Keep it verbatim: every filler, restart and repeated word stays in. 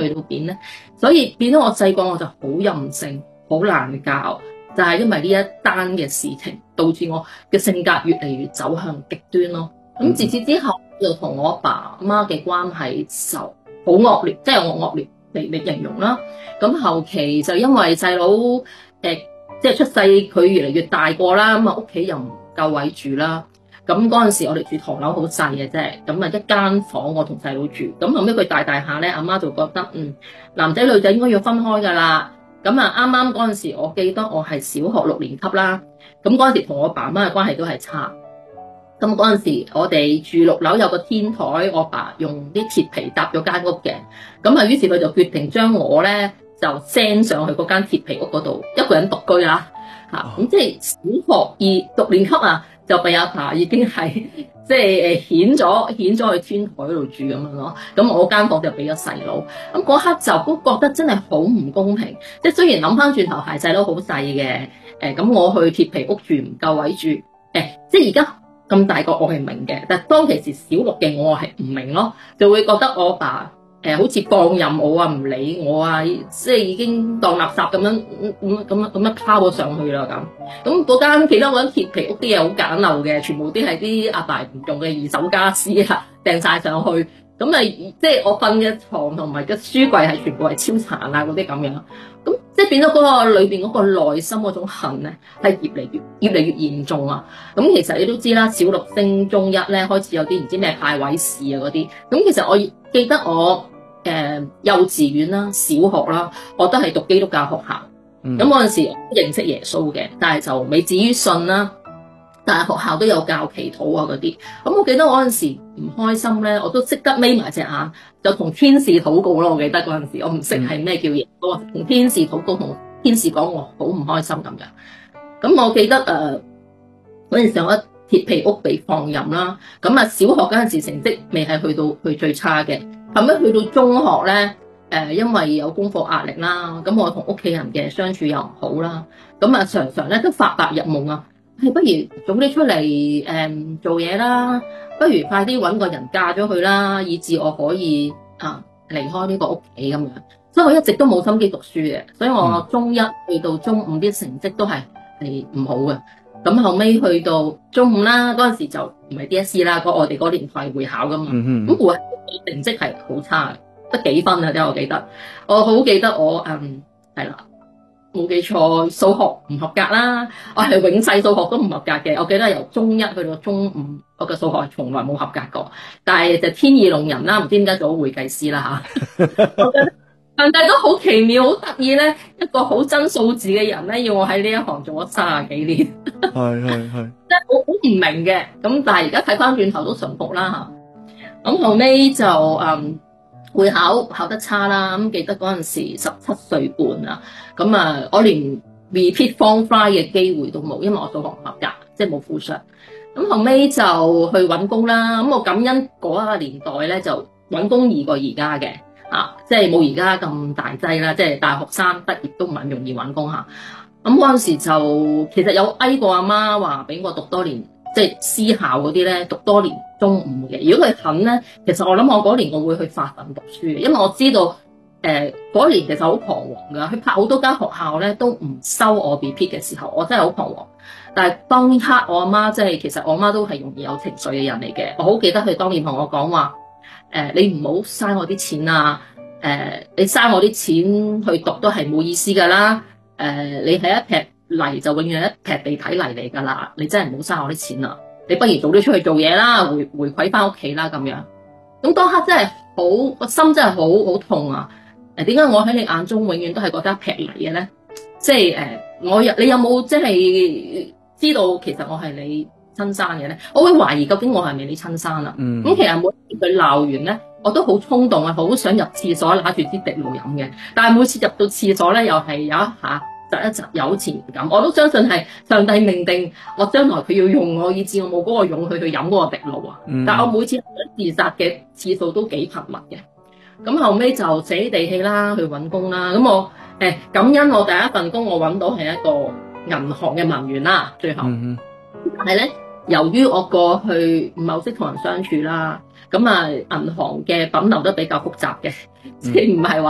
去到邊咧？所以變咗我細個我就好任性，好難教，就係因為呢一單嘅事情，導致我嘅性格越嚟越走向極端咯。咁自此之後，就同我阿爸媽嘅關係就好惡劣，即係我惡劣嚟嚟形容啦。咁後期就因為細佬誒，即係出世佢越嚟越大個啦，咁啊屋企又唔夠位住啦。咁嗰陣時我哋住唐樓好細嘅啫，咁啊一間房我同細佬住。咁後尾佢大大下咧，阿媽就覺得嗯男仔女仔應該要分開㗎啦。咁啊啱啱嗰陣時，我記得我係小學六年級啦。咁嗰陣時同我爸媽嘅關係都係差。咁嗰陣時我哋住六樓有個天台，我爸用啲鐵皮搭咗間屋嘅。咁啊於是佢就決定將我咧就 send 上去嗰間鐵皮屋嗰度，一個人獨居啦。嚇、啊，咁即係小學二六年級啊，就俾阿爸已經係即係誒遣咗遣咗去天台嗰度住咁樣咯。咁我間房就俾咗細佬。咁嗰刻就都覺得真係好唔公平。即係雖然諗翻轉頭係細佬好細嘅，誒咁我去鐵皮屋住唔夠位住，誒即係而家咁大個我係明嘅，但係當其時小六嘅我係唔明咯，就會覺得我爸誒、呃、好似放任我啊，唔理我啊，即係已經當垃圾咁樣咁咁樣咁樣拋咗上去啦咁。咁嗰間其他嗰間鐵皮屋啲嘢好簡陋嘅，全部都係啲阿爸唔用嘅二手傢俬啊，掟晒上去。咁啊，即係我瞓嘅床同埋嘅書櫃係全部係超殘啊嗰啲咁樣。咁即係變咗嗰個裏邊嗰個內心嗰種恨咧，係越嚟越越嚟越嚴重啊！咁其實你都知啦，小六升中一咧開始有啲唔知咩派位試啊嗰啲。咁其實我記得我誒、呃、幼稚園啦、小學啦，我都係讀基督教學校。咁嗰陣時認識耶穌嘅，但係就未至於信啦。但係學校都有教祈禱啊嗰啲。咁我記得我嗰陣時唔開心咧，我都識得眯埋隻眼，就同天使禱告咯。我記得嗰陣時，我唔識係咩叫耶穌，同天使禱告，同天使講我好唔開心咁樣。咁我記得誒嗰陣時我鐵皮屋被放任啦。咁啊小學嗰陣時成績未係去到去最差嘅，後尾去到中學咧，誒、呃、因為有功課壓力啦，咁我同屋企人嘅相處又唔好啦，咁啊常常咧都發白日夢啊。係不如早啲出嚟誒、嗯、做嘢啦，不如快啲揾個人嫁咗佢啦，以至我可以啊離開呢個屋企咁樣。所以我一直都冇心機讀書嘅，所以我中一去到中五啲成績都係係唔好嘅。咁後尾去到中五啦，嗰陣時就唔係 D S E 啦，我哋嗰年代會考噶嘛，咁會考成績係好差嘅，得幾分啊？啫我記得，我好記得我嗯係啦。冇記錯，數學唔合格啦，我係永世數學都唔合格嘅。我記得由中一去到中五，我嘅數學係從來冇合格過。但係就天意弄人啦，唔知點解做咗會計師啦嚇。我覺得上帝都好奇妙，好得意咧，一個好真數字嘅人咧，要我喺呢一行做咗三十幾年。 係係係， 即係我好唔明嘅，咁但係而家睇翻轉頭都順服啦嚇。咁後尾就嗯。會考考得差啦，咁記得嗰陣時十七歲半啊，咁啊我連 repeat form five 嘅機會都冇，因為我數學唔合格，即係冇附上。咁後尾就去揾工啦，咁我感恩嗰一個年代咧就揾工易過而家嘅，啊即係冇而家咁大劑啦，即係大學生畢業都唔係容易揾工嚇。咁嗰陣時就其實有哀過阿媽話俾我讀多年。即係私校嗰啲咧，讀多年中五嘅。如果佢肯咧，其實我諗我嗰年我會去法訓讀書嘅，因為我知道誒嗰、呃、年其實好彷徨㗎。佢拍好多間學校咧都唔收我 repeat 嘅時候，我真係好彷徨。但係當刻我阿媽即係其實我阿媽都係容易有情緒嘅人嚟嘅。我好記得佢當年同我講話誒，你唔好嘥我啲錢啊！誒、呃，你嘥我啲錢去讀都係冇意思㗎啦！誒、呃，你係一劈泥就永遠係一劈地體泥嚟㗎啦！你真係唔好嘥我啲錢啦！你不如早啲出去做嘢啦，回回饋翻屋企啦咁樣。咁當刻真係好個心真係好好痛啊！誒，點解我喺你眼中永遠都係覺得一劈泥嘅咧？即係誒、呃，我有你有冇即係知道其實我係你親生嘅咧？我會懷疑究竟我係咪你親生啊？咁、嗯、其實每次佢鬧完咧，我都好衝動啊，好想入廁所拿住支滴露飲嘅。但係每次入到廁所咧，又係有一下。窒一窒有前感，我都相信係上帝命定我將來佢要用我，以致我冇嗰個勇氣去飲嗰個滴露啊！嗯、但係我每次自殺嘅次數都幾頻密嘅。咁後尾就死地氣啦，去揾工啦。咁我誒、欸、感恩我第一份工我揾到係一個銀行嘅文員啦。最後，嗯、但係咧由於我過去唔係好識同人相處啦，咁啊銀行嘅品流都比較複雜嘅，即係唔係話。